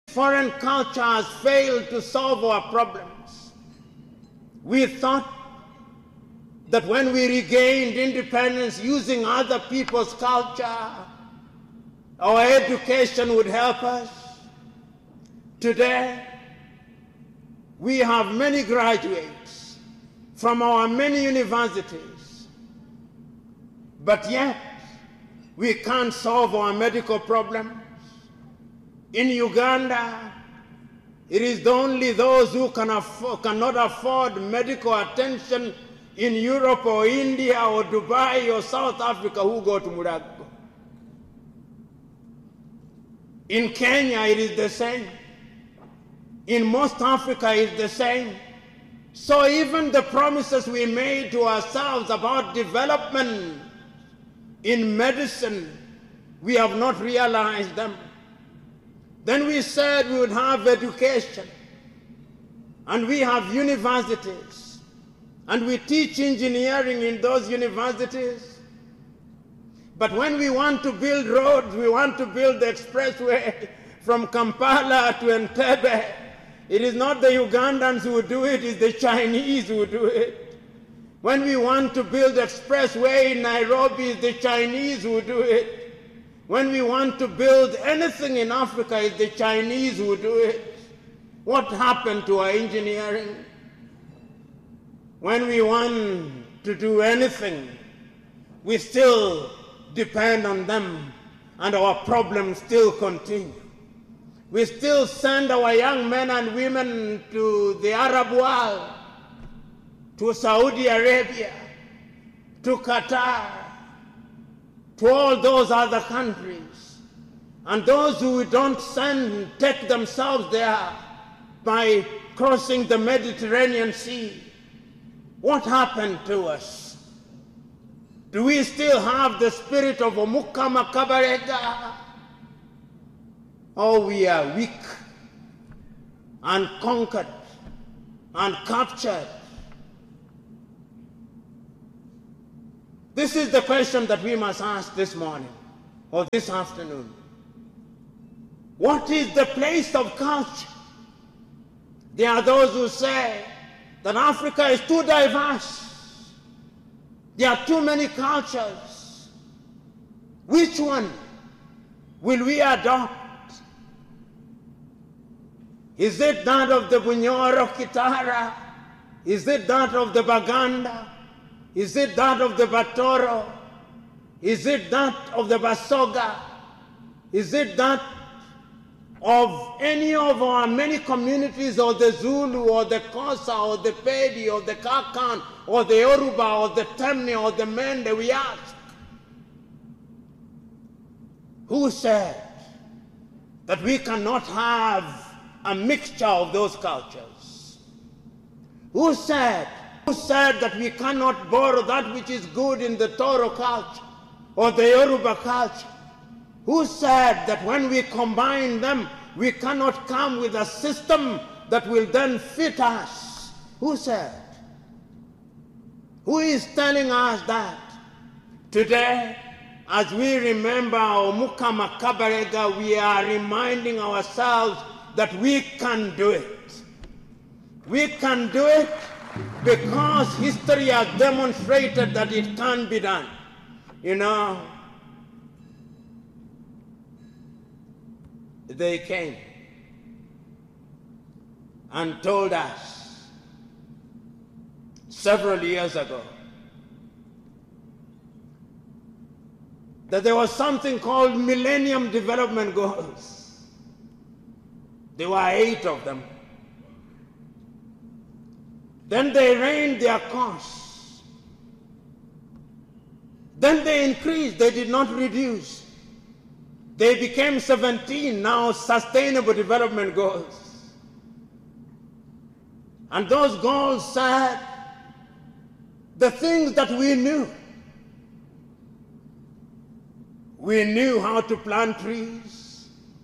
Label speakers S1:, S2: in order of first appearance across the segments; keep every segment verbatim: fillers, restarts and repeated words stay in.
S1: Foreign culture has failed to solve our problems. We thought that when we regained independence using other people's culture, our education would help us. Today, we have many graduates from our many universities, but yet we can't solve our medical problems. In Uganda, it is only those who can afford, cannot afford medical attention in Europe or India or Dubai or South Africa who go to Murago. In Kenya, it is the same. In most Africa, it's the same. So even the promises we made to ourselves about development in medicine, we have not realized them. Then we said we would have education, and we have universities, and we teach engineering in those universities. But when we want to build roads, we want to build the expressway from Kampala to Entebbe, it is not the Ugandans who do it, it's the Chinese who do it. When we want to build expressway in Nairobi, it's the Chinese who do it. When we want to build anything in Africa, it's the Chinese who do it. What happened to our engineering? When we want to do anything, we still depend on them, and our problems still continue. We still send our young men and women to the Arab world, to Saudi Arabia, to Qatar, to all those other countries. And those who don't send take themselves there by crossing the Mediterranean Sea. What happened to us? Do we still have the spirit of Omukama Kabarega? Or we are weak and conquered and captured? This is the question that we must ask this morning or this afternoon. What is the place of culture? There are those who say that Africa is too diverse. There are too many cultures. Which one will we adopt? Is it that of the Bunyoro Kitara? Is it that of the Baganda? Is it that of the Batoro? Is it that of the Basoga? Is it that of any of our many communities, or the Zulu, or the Xhosa, or the Pedi, or the Kakan, or the Yoruba, or the Temne, or the Mende? We ask. Who said that we cannot have a mixture of those cultures? Who said, who said that we cannot borrow that which is good in the Toro culture or the Yoruba culture? Who said that when we combine them, we cannot come with a system that will then fit us? Who said? Who is telling us that? Today, as we remember Omukama Kabarega, we are reminding ourselves that we can do it. We can do it because history has demonstrated that it can be done. You know, they came and told us several years ago that there was something called Millennium Development Goals. There were eight of them. Then they rained their course. Then they increased, they did not reduce. They became seventeen now Sustainable Development Goals. And those goals said the things that we knew. We knew how to plant trees.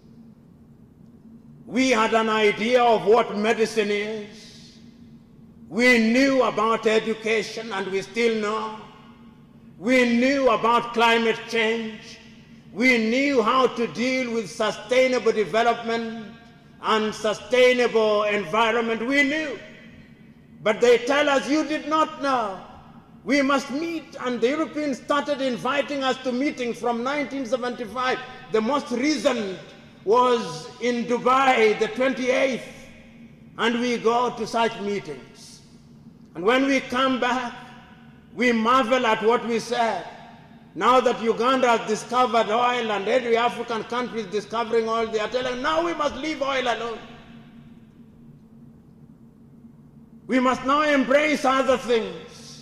S1: We had an idea of what medicine is. We knew about education, and we still know. We knew about climate change. We knew how to deal with sustainable development and sustainable environment. We knew. But they tell us, you did not know. We must meet, and the Europeans started inviting us to meetings from nineteen seventy-five. The most recent was in Dubai, the twenty-eighth, and we go to such meetings. And when we come back, we marvel at what we said. Now that Uganda has discovered oil and every African country is discovering oil, they are telling, now we must leave oil alone. We must now embrace other things.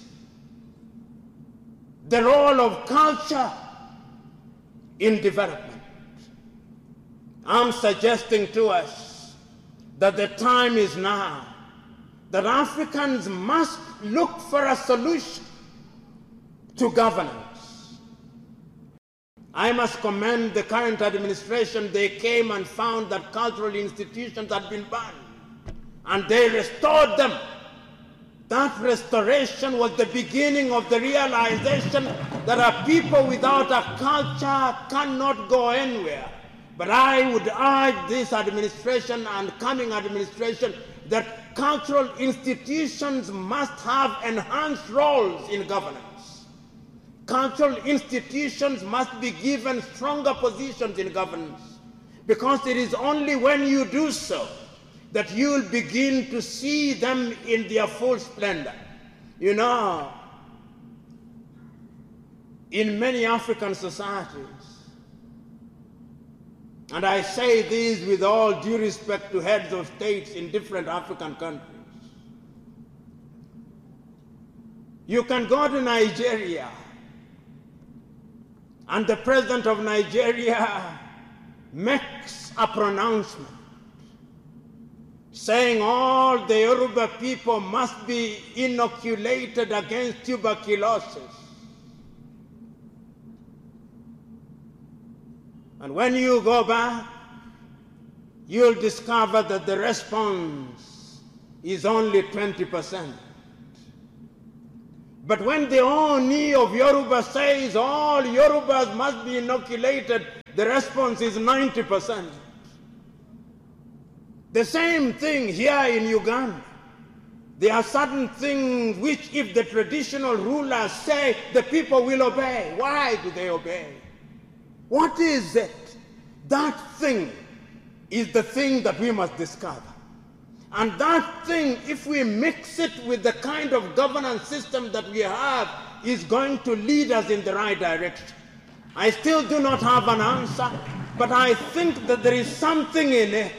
S1: The role of culture in development. I'm suggesting to us that the time is now that Africans must look for a solution to governance. I must commend the current administration. They came and found that cultural institutions had been banned, and they restored them. That restoration was the beginning of the realization that a people without a culture cannot go anywhere. But I would urge this administration and coming administration that cultural institutions must have enhanced roles in governance. Cultural institutions must be given stronger positions in governance, because it is only when you do so that you will begin to see them in their full splendor. You know, in many African societies, and I say this with all due respect to heads of states in different African countries, you can go to Nigeria, and the president of Nigeria makes a pronouncement saying all the Yoruba people must be inoculated against tuberculosis. And when you go back, you'll discover that the response is only twenty percent. But when the Oni of Yoruba says all Yorubas must be inoculated, the response is ninety percent. The same thing here in Uganda. There are certain things which if the traditional rulers say, the people will obey. Why do they obey? What is it? That thing is the thing that we must discover. And that thing, if we mix it with the kind of governance system that we have, is going to lead us in the right direction. I still do not have an answer, but I think that there is something in it.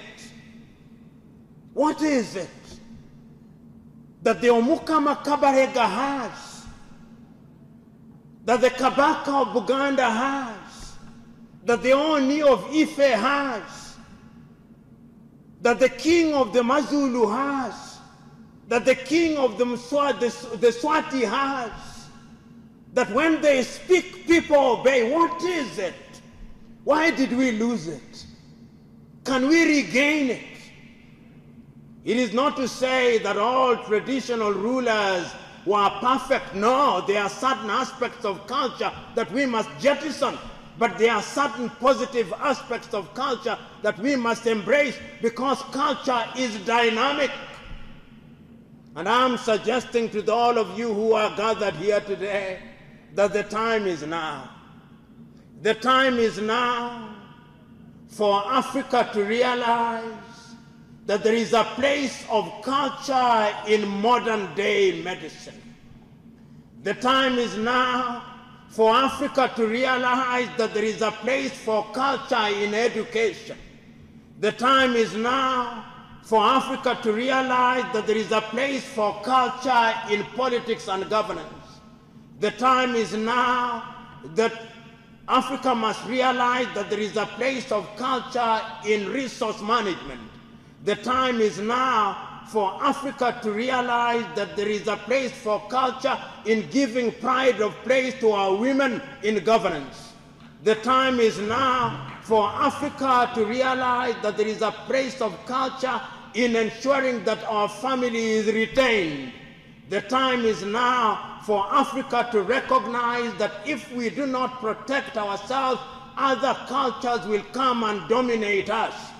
S1: What is it that the Omukama Kabarega has, that the Kabaka of Buganda has, that the Oni of Ife has, that the king of the Mazulu has, that the king of the, Mswa, the, the Swati has, that when they speak, people obey? What is it? Why did we lose it? Can we regain it? It is not to say that all traditional rulers were perfect. No, there are certain aspects of culture that we must jettison. But there are certain positive aspects of culture that we must embrace, because culture is dynamic. And I'm suggesting to all of you who are gathered here today that the time is now. The time is now for Africa to realize that there is a place of culture in modern day medicine. The time is now for Africa to realize that there is a place for culture in education. The time is now for Africa to realize that there is a place for culture in politics and governance. The time is now that Africa must realize that there is a place of culture in resource management. The time is now for Africa to realize that there is a place for culture in giving pride of place to our women in governance. The time is now for Africa to realize that there is a place of culture in ensuring that our family is retained. The time is now for Africa to recognize that if we do not protect ourselves, other cultures will come and dominate us.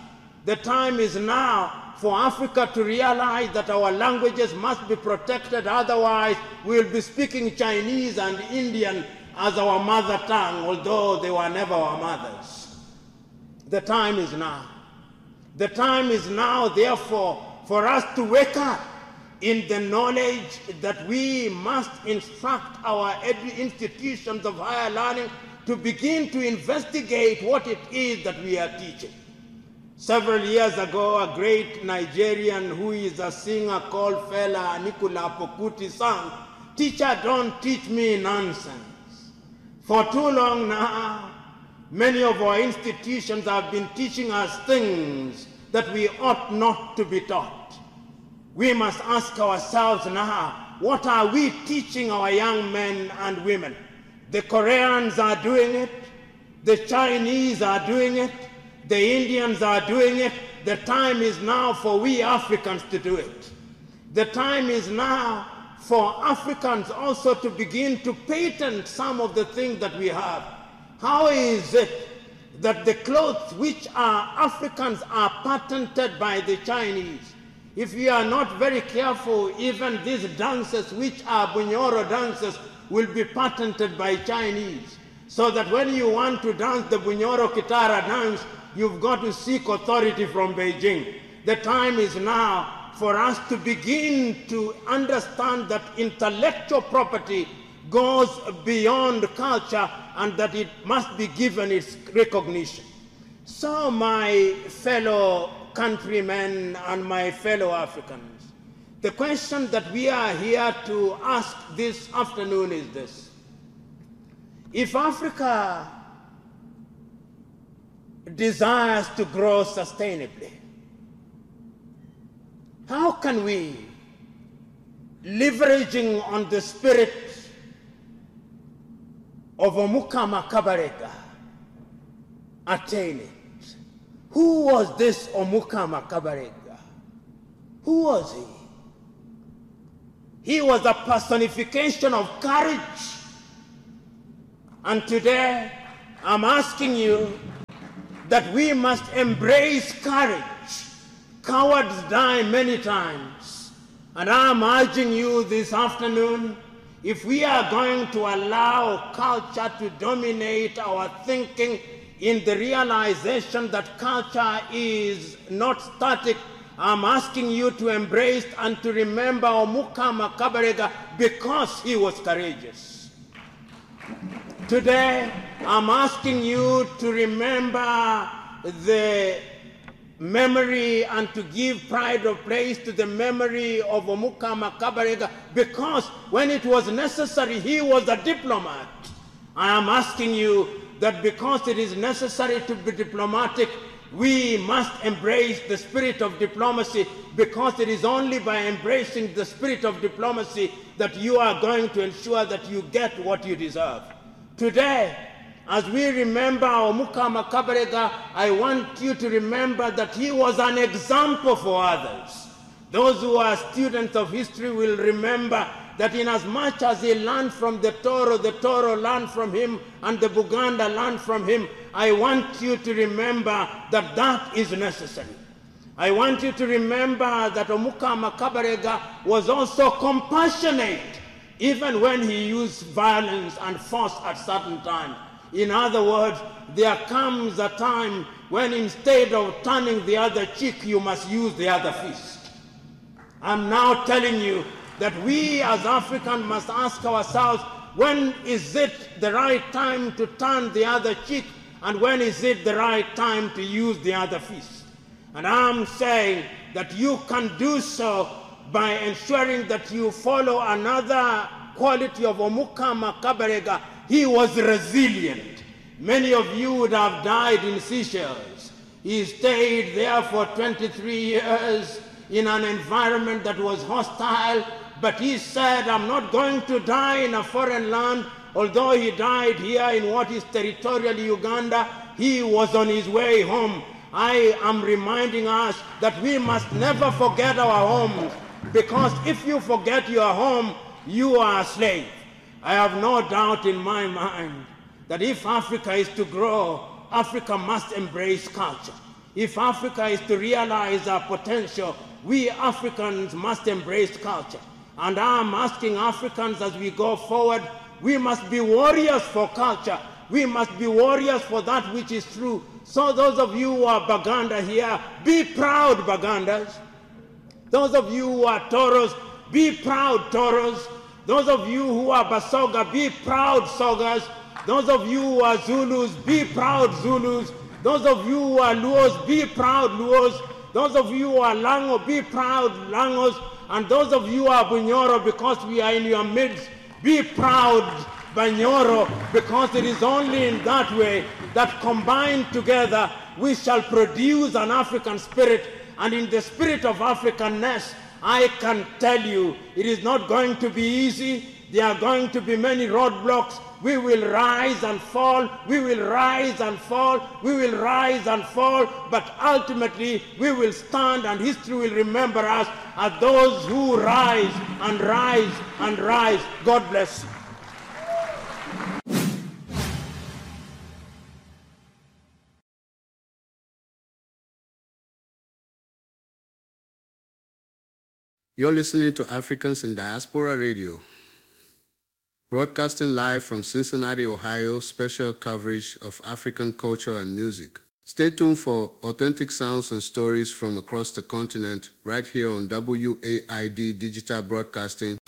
S1: The time is now for Africa to realize that our languages must be protected, otherwise we'll be speaking Chinese and Indian as our mother tongue, although they were never our mothers. The time is now. The time is now, therefore, for us to wake up in the knowledge that we must instruct our institutions of higher learning to begin to investigate what it is that we are teaching. Several years ago, a great Nigerian who is a singer called Fela Anikulapo Kuti sang, "Teacher, don't teach me nonsense." For too long now, many of our institutions have been teaching us things that we ought not to be taught. We must ask ourselves now, what are we teaching our young men and women? The Koreans are doing it, the Chinese are doing it, the Indians are doing it. The time is now for we Africans to do it. The time is now for Africans also to begin to patent some of the things that we have. How is it that the clothes which are Africans are patented by the Chinese? If we are not very careful, even these dances which are Bunyoro dances will be patented by Chinese. So that when you want to dance the Bunyoro Kitara dance, you've got to seek authority from Beijing. The time is now for us to begin to understand that intellectual property goes beyond culture and that it must be given its recognition. So my fellow countrymen and my fellow Africans, the question that we are here to ask this afternoon is this: if Africa desires to grow sustainably, how can we, leveraging on the spirit of Omukama Kabarega, attain it? Who was this Omukama Kabarega? Who was he? He was a personification of courage. And today, I'm asking you that we must embrace courage. Cowards die many times. And I'm urging you this afternoon, if we are going to allow culture to dominate our thinking in the realization that culture is not static, I'm asking you to embrace and to remember Omukama Kabarega because he was courageous. Today, I'm asking you to remember the memory and to give pride of place to the memory of Omukama Kabarega because when it was necessary, he was a diplomat. I am asking you that because it is necessary to be diplomatic, we must embrace the spirit of diplomacy, because it is only by embracing the spirit of diplomacy that you are going to ensure that you get what you deserve. Today, as we remember Omukama Kabarega, I want you to remember that he was an example for others. Those who are students of history will remember that inasmuch as he learned from the Toro, the Toro learned from him, and the Buganda learned from him, I want you to remember that that is necessary. I want you to remember that Omukama Kabarega was also compassionate, even when he used violence and force at certain times. In other words, there comes a time when instead of turning the other cheek, you must use the other fist. I'm now telling you that we as Africans must ask ourselves, when is it the right time to turn the other cheek, and when is it the right time to use the other fist? And I'm saying that you can do so by ensuring that you follow another quality of Omukama Kabarega. He was resilient. Many of you would have died in Seychelles. He stayed there for twenty-three years in an environment that was hostile, but he said, I'm not going to die in a foreign land. Although he died here in what is territorial Uganda, he was on his way home. I am reminding us that we must never forget our homes, because if you forget your home, you are a slave. I have no doubt in my mind that if Africa is to grow, Africa must embrace culture. If Africa is to realize our potential, we Africans must embrace culture. And I'm asking Africans as we go forward, we must be warriors for culture. We must be warriors for that which is true. So those of you who are Baganda here, be proud Bagandas. Those of you who are Toros, be proud Toros. Those of you who are Basoga, be proud Sogas. Those of you who are Zulus, be proud Zulus. Those of you who are Luos, be proud Luos. Those of you who are Lango, be proud Langos. And those of you who are Bunyoro, because we are in your midst, be proud Banyoro, because it is only in that way that combined together we shall produce an African spirit. And in the spirit of Africanness, I can tell you, it is not going to be easy. There are going to be many roadblocks. We will rise and fall. We will rise and fall. We will rise and fall. But ultimately, we will stand, and history will remember us as those who rise and rise and rise. God bless you.
S2: You're listening to Africans in Diaspora Radio, broadcasting live from Cincinnati, Ohio, special coverage of African culture and music. Stay tuned for authentic sounds and stories from across the continent right here on W A I D Digital Broadcasting